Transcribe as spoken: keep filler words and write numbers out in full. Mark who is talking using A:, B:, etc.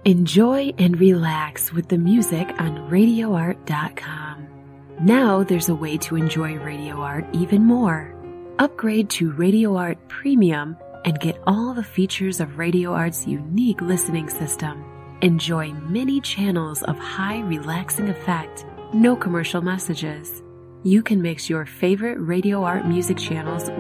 A: Enjoy and relax with the music on radio art dot com. Now there's a way to enjoy Radio Art even more. Upgrade to Radio Art Premium and get all the features of Radio Art's unique listening system. Enjoy many channels of high relaxing effect, no commercial messages. You can mix your favorite Radio Art music channels